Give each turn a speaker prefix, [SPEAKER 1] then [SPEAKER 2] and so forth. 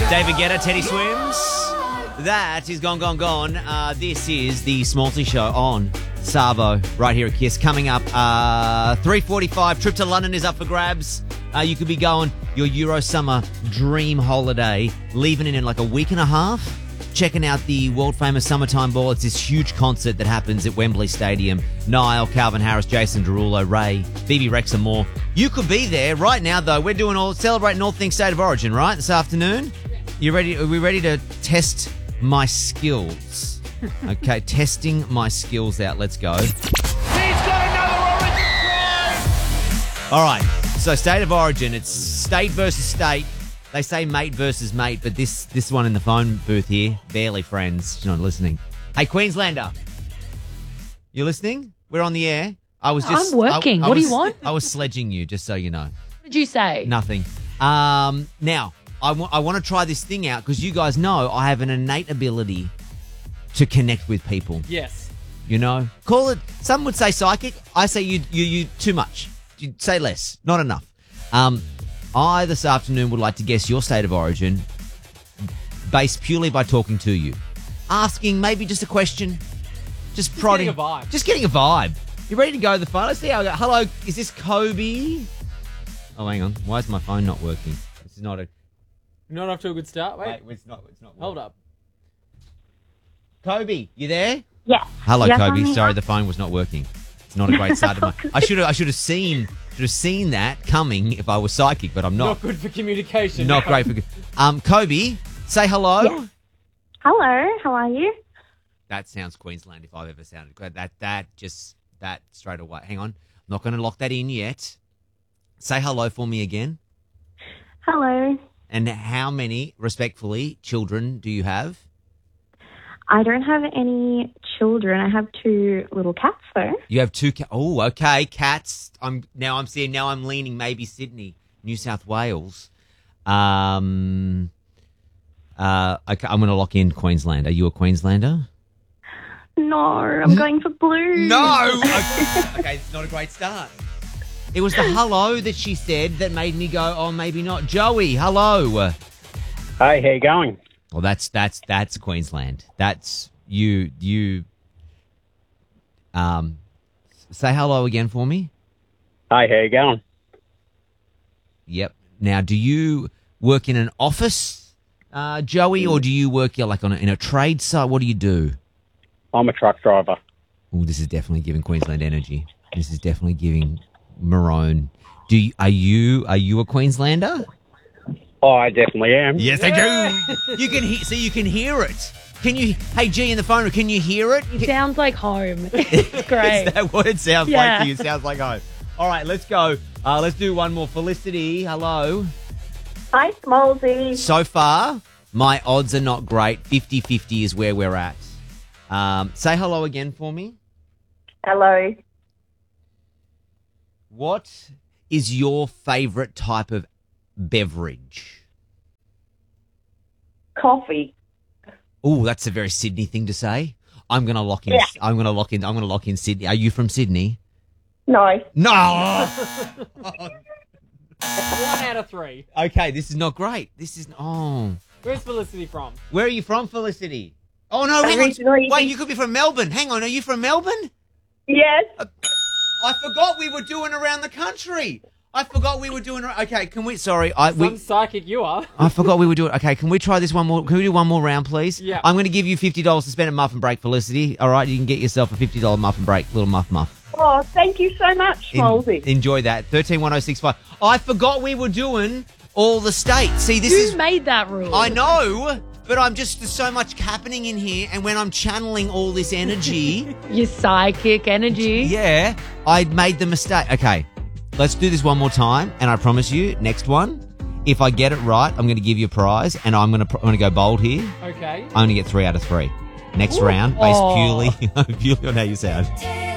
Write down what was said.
[SPEAKER 1] David Guetta, Teddy Swims. That is Gone, Gone, Gone. This is the Smallsy Show on Savo, right here at KISS. Coming up, 3:45, trip to London is up for grabs. You could be going your Euro summer dream holiday, leaving it in like a week and a half, checking out the world-famous Summertime Ball. It's this huge concert that happens at Wembley Stadium. Niall, Calvin Harris, Jason Derulo, Ray, Phoebe Rex and more. You could be there right now, though. We're celebrating all things State of Origin, right, this afternoon? You ready? Are we ready to test my skills? Okay, testing my skills out. Let's go.
[SPEAKER 2] He's got another Origin prize!
[SPEAKER 1] All right, so State of Origin, it's state versus state. They say mate versus mate, but this one in the phone booth here, barely friends. She's not listening. Hey, Queenslander, you listening? We're on the air. I'm
[SPEAKER 3] working. What do you want?
[SPEAKER 1] I was sledging you, just so you know.
[SPEAKER 3] What did you say?
[SPEAKER 1] Nothing. Now, I want to try this thing out because you guys know I have an innate ability to connect with people.
[SPEAKER 2] Yes.
[SPEAKER 1] You know, call it. Some would say psychic. I say you too much. You say less, not enough. I this afternoon would like to guess your state of origin, based purely by talking to you, asking maybe just a question, just prodding,
[SPEAKER 2] getting a vibe.
[SPEAKER 1] Just getting a vibe. You ready to go to the phone? Let's see how I go. Hello, is this Kobe? Oh, hang on. Why is my phone not working? This is not a.
[SPEAKER 2] You're not off to a good start. Wait.
[SPEAKER 1] It's not. Working.
[SPEAKER 2] Hold up.
[SPEAKER 1] Kobe, you there?
[SPEAKER 4] Yes.
[SPEAKER 1] Hello,
[SPEAKER 4] Yes,
[SPEAKER 1] Kobe.
[SPEAKER 4] I'm here.
[SPEAKER 1] Sorry, the phone was not working. It's not a great start to my. I should have seen that coming if I was psychic, but I'm not.
[SPEAKER 2] Not good for communication.
[SPEAKER 1] Not great for. Kobe, say hello.
[SPEAKER 4] Yes. Hello, how are you?
[SPEAKER 1] That sounds Queensland if I've ever sounded. That straight away. Hang on, I'm not going to lock that in yet. Say hello for me again.
[SPEAKER 4] Hello.
[SPEAKER 1] And how many, respectfully, children do you have?
[SPEAKER 4] I don't have any children. I have 2 little cats, though.
[SPEAKER 1] You have 2 cats. Oh, okay, cats. I'm leaning maybe Sydney, New South Wales. Okay, I'm going to lock in Queensland. Are you a Queenslander?
[SPEAKER 4] No, I'm going for blue.
[SPEAKER 1] No. Okay, it's not a great start. It was the hello that she said that made me go, oh, maybe not. Joey, hello.
[SPEAKER 5] Hey, how you going?
[SPEAKER 1] Well, that's Queensland. That's you. Say hello again for me.
[SPEAKER 5] Hey, how you going?
[SPEAKER 1] Yep. Now, do you work in an office, Joey, or do you work in a trade site? What do you do?
[SPEAKER 5] I'm a truck driver.
[SPEAKER 1] Oh, this is definitely giving Queensland energy. This is definitely giving Maroon. Are you a Queenslander?
[SPEAKER 5] Oh, I definitely am.
[SPEAKER 1] Yes, I do. You can hear it. Can you? Hey, G, in the phone, can you hear it?
[SPEAKER 3] It sounds like home. It's great.
[SPEAKER 1] Is that what it sounds like
[SPEAKER 3] Yeah.
[SPEAKER 1] to you? It sounds like home. All right, let's go. Let's do one more. Felicity, hello.
[SPEAKER 4] Hi, Smallsy.
[SPEAKER 1] So far, my odds are not great. 50-50 is where we're at. Say hello again for me.
[SPEAKER 4] Hello.
[SPEAKER 1] What is your favourite type of beverage?
[SPEAKER 4] Coffee.
[SPEAKER 1] Oh, that's a very Sydney thing to say. I'm going to lock in.
[SPEAKER 4] Yeah.
[SPEAKER 1] I'm going to lock in Sydney. Are you from Sydney?
[SPEAKER 4] No.
[SPEAKER 1] No.
[SPEAKER 2] 1 out of 3.
[SPEAKER 1] Okay, this is not great.
[SPEAKER 2] Where's Felicity from?
[SPEAKER 1] Where are you from, Felicity? Oh no, hang on.
[SPEAKER 4] Originally-
[SPEAKER 1] Wait, you could be from Melbourne. Hang on, are you from Melbourne?
[SPEAKER 4] Yes.
[SPEAKER 1] I forgot we were doing around the country. Okay, can we? Sorry,
[SPEAKER 2] Some psychic you are.
[SPEAKER 1] I forgot we were doing. Okay, can we try this one more? Can we do one more round, please?
[SPEAKER 2] Yeah.
[SPEAKER 1] I'm going to give you $50 to spend at Muffin Break, Felicity. All right, you can get yourself a $50 Muffin Break, little muff.
[SPEAKER 4] Oh, thank you so much, Smallsy.
[SPEAKER 1] Enjoy that. 131065. I forgot we were doing all the states. See, this is.
[SPEAKER 3] Who made that rule?
[SPEAKER 1] I know, but there's so much happening in here, and when I'm channeling all this energy,
[SPEAKER 3] Your psychic energy.
[SPEAKER 1] yeah, I made the mistake. Okay, let's do this one more time, and I promise you, next one, if I get it right, I'm going to give you a prize, and I'm going to go bold here.
[SPEAKER 2] Okay.
[SPEAKER 1] I only get 3 out of 3. Next round, based purely on how you sound.